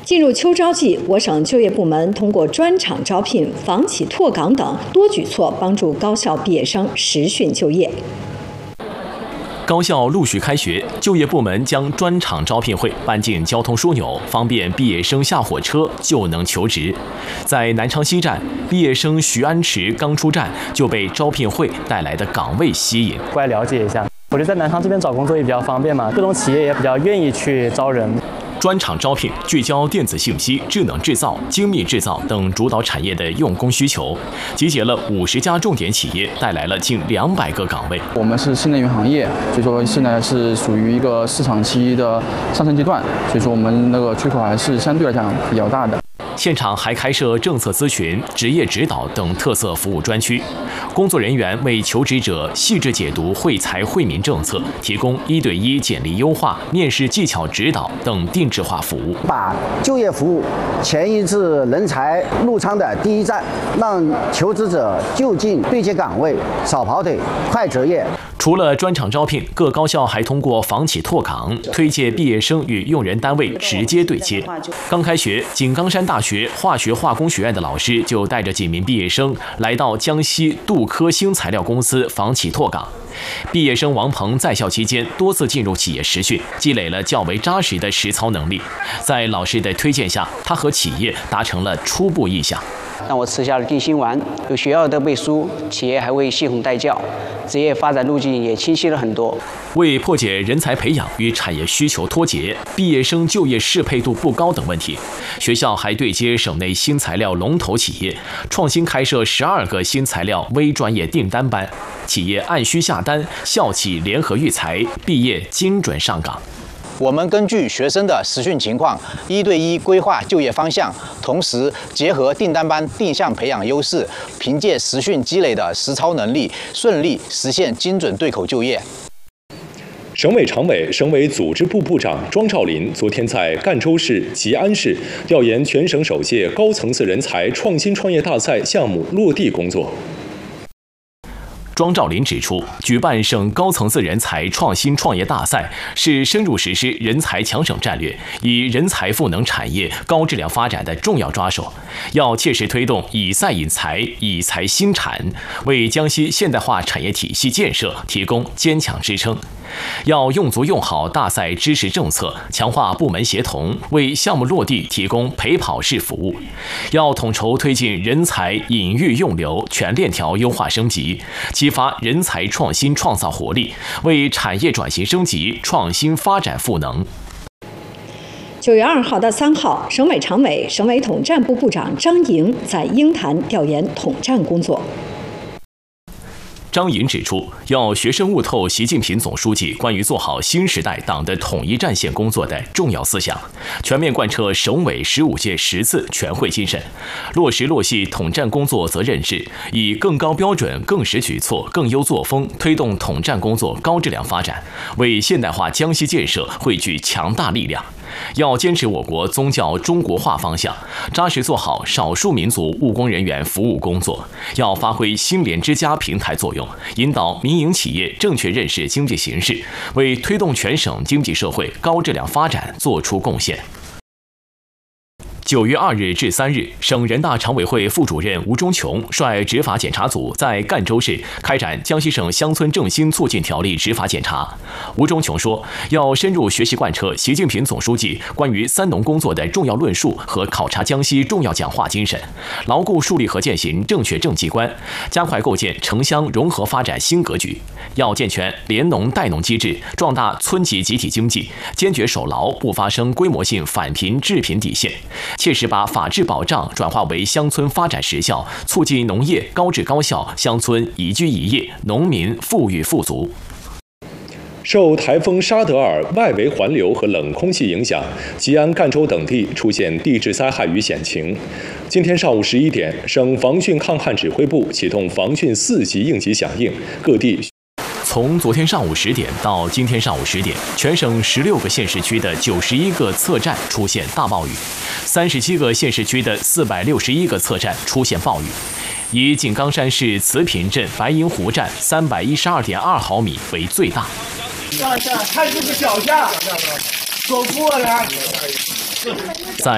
进入秋招季，我省就业部门通过专场招聘、房企拓岗等多举措，帮助高校毕业生实训就业。 高校陆续开学，就业部门将专场招聘会搬进交通枢纽，方便毕业生下火车就能求职。在南昌西站，毕业生徐安池刚出站就被招聘会带来的岗位吸引， 过来了解一下。我觉得在南昌这边找工作也比较方便嘛，各种企业也比较愿意去招人。 专场招聘聚焦电子信息、智能制造、精密制造等主导产业的用工需求，集结了50家重点企业，带来了近200个岗位。 我们是新能源行业，所以说现在是属于一个市场期的上升阶段，所以说我们那个缺口还是相对来讲比较大的。 现场还开设政策咨询、职业指导等特色服务专区，工作人员为求职者细致解读惠才惠民政策，提供1对1简历优化、面试技巧指导等定制化服务， 把就业服务前移至人才入仓的第一站，让求职者就近对接岗位，少跑腿，快择业。 除了专场招聘，各高校还通过房企拓岗，推介毕业生与用人单位直接对接。刚开学，井冈山大学化学化工学院的老师就带着几名毕业生来到江西杜科新材料公司房企拓岗。毕业生王鹏在校期间多次进入企业实训，积累了较为扎实的实操能力。在老师的推荐下，他和企业达成了初步意向。 让我吃下了定心丸，有学校的背书，企业还会系统带教，职业发展路径也清晰了很多。 为破解人才培养与产业需求脱节、毕业生就业适配度不高等问题，学校还对接省内新材料龙头企业，创新开设12个新材料微专业订单班，企业按需下单，校企联合育才，毕业精准上岗。 我们根据学生的实训情况，1对1规划就业方向，同时结合订单班定向培养优势，凭借实训积累的实操能力，顺利实现精准对口就业。 省委常委、省委组织部部长庄兆林昨天在赣州市、吉安市调研全省首届高层次人才创新创业大赛项目落地工作。 庄兆林指出，举办省高层次人才创新创业大赛是深入实施人才强省战略、以人才赋能产业高质量发展的重要抓手，要切实推动以赛引才、以才兴产，为江西现代化产业体系建设提供坚强支撑。要用足用好大赛支持政策，强化部门协同，为项目落地提供陪跑式服务。要统筹推进人才引育用留全链条优化升级，激发人才创新创造活力，为产业转型升级、创新发展赋能。 9月2号到3号，省委常委、省委统战部部长张莹在鹰潭调研统战工作。 张莹指出，要学深悟透习近平总书记关于做好新时代党的统一战线工作的重要思想，全面贯彻省委15届10次全会精神，落实落细统战工作责任制，以更高标准、更实举措、更优作风推动统战工作高质量发展，为现代化江西建设汇聚强大力量。要坚持我国宗教中国化方向，扎实做好少数民族务工人员服务工作，要发挥新联之家平台作用，引导民营企业正确认识经济形势，为推动全省经济社会高质量发展作出贡献。9月2日至3日，省人大常委会副主任吴忠琼率执法检查组在赣州市开展江西省乡村振兴促进条例执法检查。吴忠琼说，要深入学习贯彻习近平总书记关于3农工作的重要论述和考察江西重要讲话精神，牢固树立和践行正确政绩观，加快构建城乡融合发展新格局。要健全联农带农机制，壮大村级集体经济，坚决守牢不发生规模性返贫致贫底线，切实把法治保障转化为乡村发展实效，促进农业高质高效，乡村宜居宜业，农民富裕富足。 受台风沙德尔外围环流和冷空气影响，吉安、赣州等地出现地质灾害与险情。今天上午11点，省防汛抗旱指挥部启动防汛4级应急响应，各地。 从昨天上午10点到今天上午10点，全省16个县市区的91个测站出现大暴雨，37个县市区的461个测站出现暴雨，以井冈山市慈坪镇白银湖站312.2毫米为最大。 看这个脚下，走过来。 在